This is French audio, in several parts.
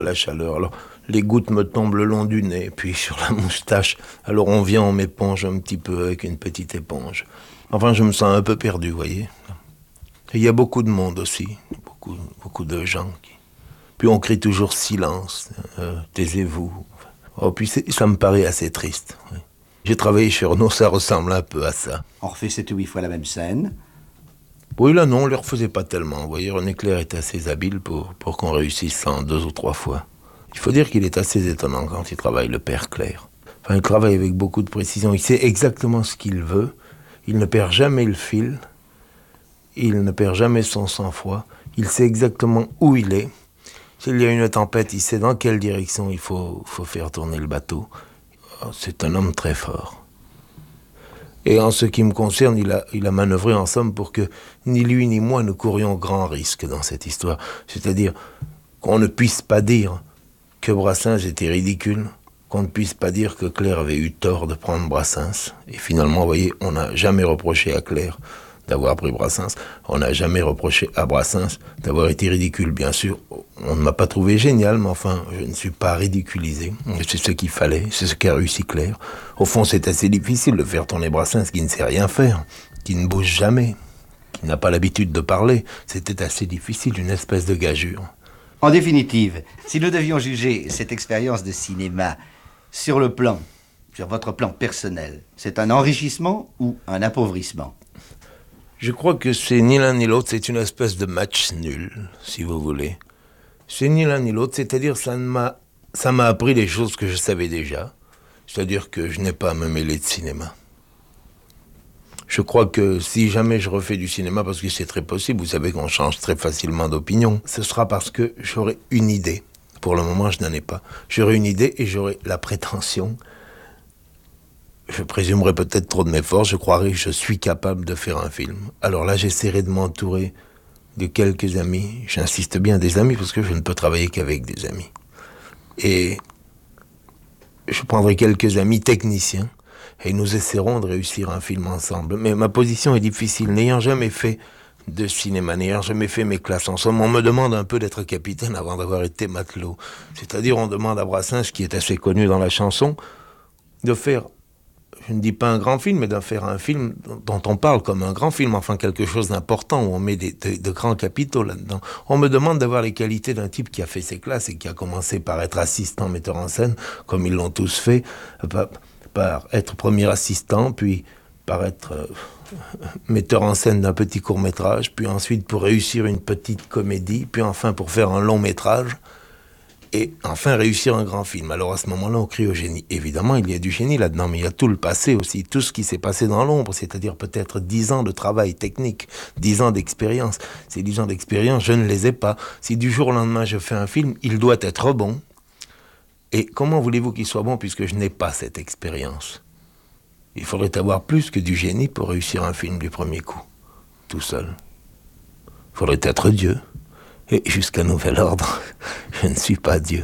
La chaleur, alors les gouttes me tombent le long du nez, puis sur la moustache. Alors on vient, on m'éponge un petit peu avec une petite éponge. Enfin, je me sens un peu perdu, vous voyez. Et il y a beaucoup de monde aussi, beaucoup de gens. Puis on crie toujours silence, taisez-vous. Oh, puis ça me paraît assez triste. Oui. J'ai travaillé chez Renault, ça ressemble un peu à ça. On refait 7 ou 8 fois la même scène. Oui, là non, on ne les refaisait pas tellement. Vous voyez, René Clair était assez habile pour qu'on réussisse ça en 2 ou 3 fois. Il faut dire qu'il est assez étonnant quand il travaille, le père Clair. Enfin, il travaille avec beaucoup de précision. Il sait exactement ce qu'il veut. Il ne perd jamais le fil. Il ne perd jamais son sang-froid. Il sait exactement où il est. S'il y a une tempête, il sait dans quelle direction il faut faire tourner le bateau. C'est un homme très fort. Et en ce qui me concerne, il a manœuvré en somme pour que ni lui ni moi ne courions grand risque dans cette histoire. C'est-à-dire qu'on ne puisse pas dire que Brassens était ridicule, qu'on ne puisse pas dire que Clair avait eu tort de prendre Brassens. Et finalement, vous voyez, on n'a jamais reproché à Clair d'avoir pris Brassens. On n'a jamais reproché à Brassens d'avoir été ridicule, bien sûr. On ne m'a pas trouvé génial, mais enfin, je ne suis pas ridiculisé. C'est ce qu'il fallait, c'est ce qu'a réussi Clair. Au fond, c'est assez difficile de faire tourner Brassens qui ne sait rien faire, qui ne bouge jamais, qui n'a pas l'habitude de parler. C'était assez difficile, une espèce de gageure. En définitive, si nous devions juger cette expérience de cinéma sur votre plan personnel, c'est un enrichissement ou un appauvrissement ? Je crois que c'est ni l'un ni l'autre, c'est une espèce de match nul, si vous voulez. C'est ni l'un ni l'autre, c'est-à-dire ça m'a appris des choses que je savais déjà, c'est-à-dire que je n'ai pas à me mêler de cinéma. Je crois que si jamais je refais du cinéma, parce que c'est très possible, vous savez qu'on change très facilement d'opinion, ce sera parce que j'aurai une idée. Pour le moment, je n'en ai pas. J'aurai une idée et j'aurai la prétention. Je présumerai peut-être trop de mes forces, je croirai que je suis capable de faire un film. Alors là, j'essaierai de m'entourer de quelques amis. J'insiste bien des amis parce que je ne peux travailler qu'avec des amis. Et je prendrai quelques amis techniciens et nous essaierons de réussir un film ensemble. Mais ma position est difficile, n'ayant jamais fait de cinéma, n'ayant jamais fait mes classes. En somme, on me demande un peu d'être capitaine avant d'avoir été matelot. C'est-à-dire, on demande à Brassens, qui est assez connu dans la chanson, de faire, je ne dis pas un grand film, mais de faire un film dont on parle comme un grand film, enfin quelque chose d'important, où on met de grands capitaux là-dedans. On me demande d'avoir les qualités d'un type qui a fait ses classes et qui a commencé par être assistant metteur en scène, comme ils l'ont tous fait, par être premier assistant, puis par être metteur en scène d'un petit court-métrage, puis ensuite pour réussir une petite comédie, puis enfin pour faire un long-métrage, et enfin réussir un grand film. Alors à ce moment-là, on crie au génie. Évidemment, il y a du génie là-dedans, mais il y a tout le passé aussi, tout ce qui s'est passé dans l'ombre, c'est-à-dire peut-être 10 ans de travail technique, 10 ans d'expérience. Ces 10 ans d'expérience, je ne les ai pas. Si du jour au lendemain je fais un film, il doit être bon. Et comment voulez-vous qu'il soit bon puisque je n'ai pas cette expérience ? Il faudrait avoir plus que du génie pour réussir un film du premier coup, tout seul. Il faudrait être Dieu. Et jusqu'à nouvel ordre, je ne suis pas Dieu.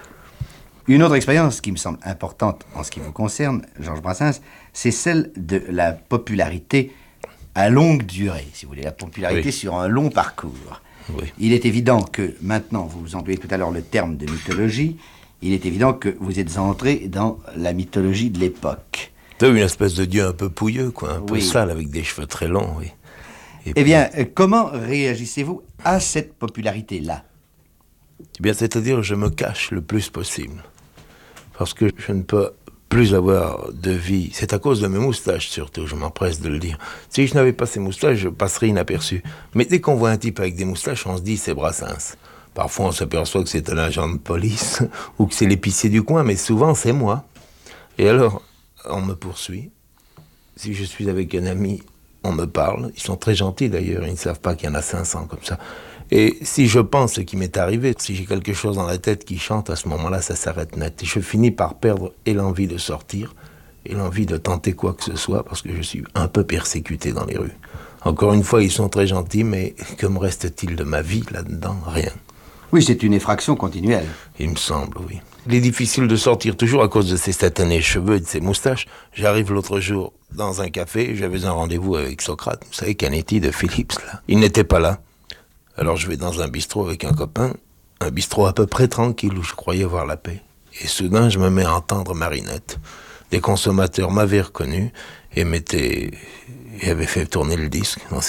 Une autre expérience qui me semble importante en ce qui vous concerne, Georges Brassens, c'est celle de la popularité à longue durée, si vous voulez, la popularité sur un long parcours. Oui. Il est évident que maintenant, vous employez tout à l'heure le terme de mythologie, il est évident que vous êtes entré dans la mythologie de l'époque. C'est une espèce de dieu un peu pouilleux, quoi, un peu sale, avec des cheveux très longs, oui. Eh bien, comment réagissez-vous à cette popularité-là ? Eh bien, c'est-à-dire, je me cache le plus possible. Parce que je ne peux plus avoir de vie. C'est à cause de mes moustaches, surtout, je m'empresse de le dire. Si je n'avais pas ces moustaches, je passerais inaperçu. Mais dès qu'on voit un type avec des moustaches, on se dit, c'est Brassens. Parfois, on s'aperçoit que c'est un agent de police, ou que c'est l'épicier du coin, mais souvent, c'est moi. Et alors, on me poursuit. Si je suis avec un ami, on me parle. Ils sont très gentils d'ailleurs, ils ne savent pas qu'il y en a 500 comme ça. Et si je pense ce qui m'est arrivé, si j'ai quelque chose dans la tête qui chante, à ce moment-là, ça s'arrête net. Et je finis par perdre et l'envie de sortir, et l'envie de tenter quoi que ce soit, parce que je suis un peu persécuté dans les rues. Encore une fois, ils sont très gentils, mais que me reste-t-il de ma vie là-dedans ? Rien. Oui, c'est une effraction continuelle. Il me semble, oui. Il est difficile de sortir toujours à cause de ces satanés cheveux et de ces moustaches. J'arrive l'autre jour dans un café, j'avais un rendez-vous avec Socrate. Vous savez, Canetti de Phillips, là. Il n'était pas là. Alors je vais dans un bistrot avec un copain un bistrot à peu près tranquille où je croyais voir la paix. Et soudain, je me mets à entendre Marinette. Des consommateurs m'avaient reconnu et avaient fait tourner le disque.